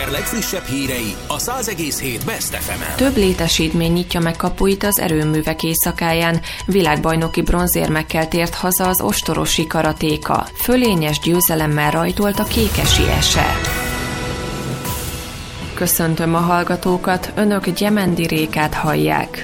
október legfrissebb hírei a 100,7 Best FM-en. Több létesítmény nyitja meg kapuit az erőművek éjszakáján. Világbajnoki bronzérmekkel tért haza az ostorosi karatéka. Fölényes győzelemmel rajtolt a kékesi Ese. Köszöntöm a hallgatókat, önök Gyemendi Rékát hallják.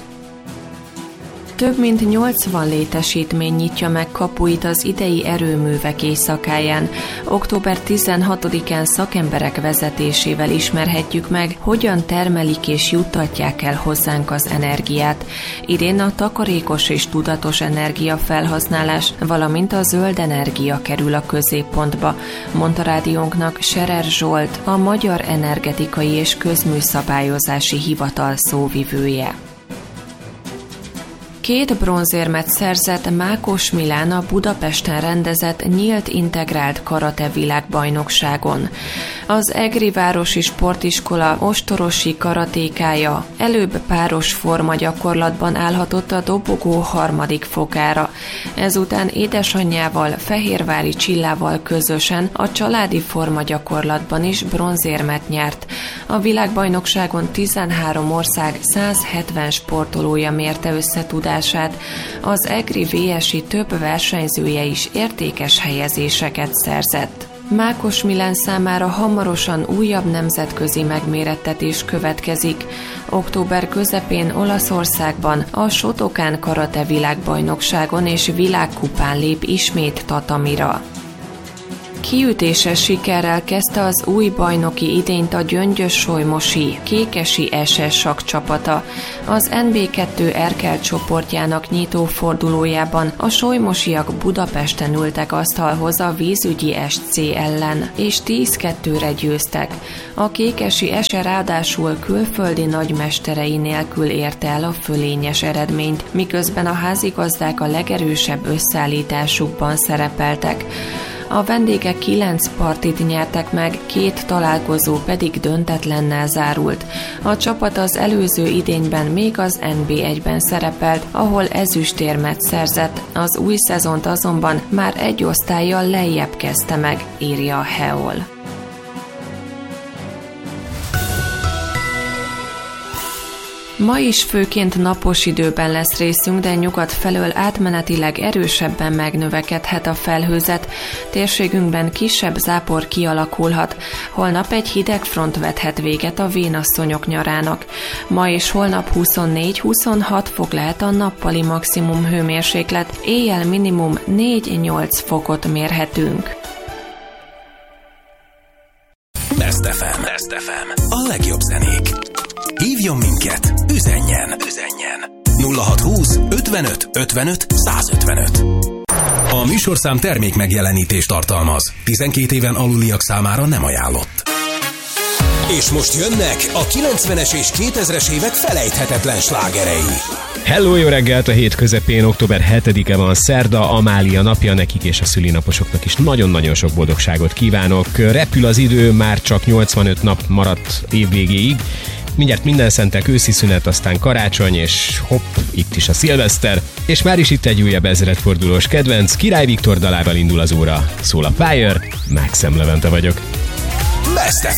Több mint 80 létesítmény nyitja meg kapuit az idei erőművek éjszakáján. Október 16-án szakemberek vezetésével ismerhetjük meg, hogyan termelik és juttatják el hozzánk az energiát. Idén a takarékos és tudatos energiafelhasználás, valamint a zöld energia kerül a középpontba, mondta rádiónknak Scherer Zsolt, a Magyar Energetikai és Közműszabályozási Hivatal szóvivője. 2 bronzérmet szerzett Mákos Milán a Budapesten rendezett nyílt integrált karate világbajnokságon. Az Egri Városi Sportiskola ostorosi karatékája előbb páros formagyakorlatban állhatott a dobogó 3. fokára. Ezután édesanyjával, Fehérvári Csillával közösen a családi formagyakorlatban is bronzérmet nyert. A világbajnokságon 13 ország 170 sportolója mérte össze tudását. Az Egri VSI több versenyzője is értékes helyezéseket szerzett. Mákos Milán számára hamarosan újabb nemzetközi megmérettetés következik. Október közepén Olaszországban a Shotokan karate világbajnokságon és világkupán lép ismét tatamira. Kiütéses sikerrel kezdte az új bajnoki idényt a gyöngyös-solymosi kékesi Ese sakkcsapata. Az NB2 Erkel csoportjának nyitó fordulójában a solymosiak Budapesten ültek asztalhoz a vízügyi SC ellen, és 10-2-re győztek. A kékesi Ese ráadásul külföldi nagymesterei nélkül érte el a fölényes eredményt, miközben a házigazdák a legerősebb összeállításukban szerepeltek. A vendégek 9 partit nyertek meg, 2 találkozó pedig döntetlennel zárult. A csapat az előző idényben még az NB1-ben szerepelt, ahol ezüstérmet szerzett, az új szezont azonban már egy osztállyal lejjebb kezdte meg, írja a Heol. Ma is főként napos időben lesz részünk, de nyugat felől átmenetileg erősebben megnövekedhet a felhőzet. Térségünkben kisebb zápor kialakulhat. Holnap egy hideg front vethet véget a vénasszonyok nyarának. Ma és holnap 24-26 fok lehet a nappali maximum hőmérséklet, éjjel minimum 4-8 fokot mérhetünk. Best FM. Best FM. A legjobb zenék. Hívjon minket, üzenjen 0620 55 55 155. A műsorszám termék megjelenítést tartalmaz. 12 éven aluliak számára nem ajánlott. És most jönnek a 90-es és 2000-es évek felejthetetlen slágerei. Hello, jó reggelt! A hét közepén, október 7-e van, szerda, Amália napja, nekik és a szülinaposoknak is nagyon-nagyon sok boldogságot kívánok. Repül az idő, már csak 85 nap maradt évvégéig. Mindjárt minden szentek őszi szünet, aztán karácsony, és hopp, itt is a szilveszter, és már is itt egy újabb ezredfordulós kedvenc, Király Viktor dalával indul az óra. Szól a Fire, Maxim Levente vagyok. Best